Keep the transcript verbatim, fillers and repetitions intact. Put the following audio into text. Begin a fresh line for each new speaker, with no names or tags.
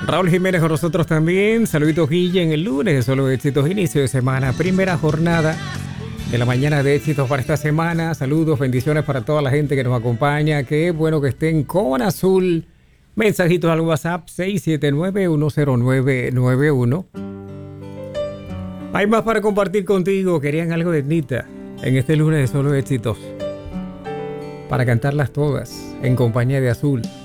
Raúl Jiménez con nosotros también. Saluditos, Guille, en el lunes. Solo éxitos, inicio de semana. Primera jornada de la mañana de éxitos para esta semana. Saludos, bendiciones para toda la gente que nos acompaña. Qué bueno que estén con Azul. Mensajitos al WhatsApp seis siete nueve, uno cero nueve nueve uno. Hay más para compartir contigo. Querían algo de Nita en este lunes de Solo Éxitos, para cantarlas todas en compañía de Azul.